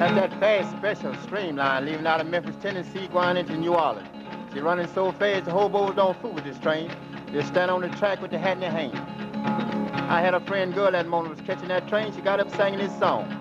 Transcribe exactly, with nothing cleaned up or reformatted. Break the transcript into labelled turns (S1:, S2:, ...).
S1: Got that fast special streamline leaving out of Memphis, Tennessee, going into New Orleans. She running so fast the hobos don't fool with this train. They stand on the track with the hat in their hand. I had a friend girl that morning was catching that train. She got up singing this song.